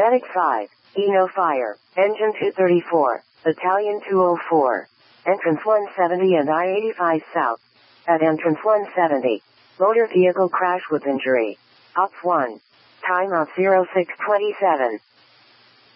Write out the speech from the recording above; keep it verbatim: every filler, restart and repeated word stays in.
Medic five, Eno Fire, Engine two thirty-four, Battalion two oh four, Entrance one seventy and I eighty-five South. At Entrance one seventy, motor vehicle crash with injury. Ops one. Time of zero six twenty-seven.